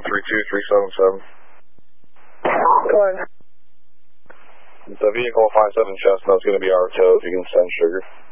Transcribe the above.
32377. Go ahead. The vehicle 57 Chestnut is going to be our tow if you can send sugar.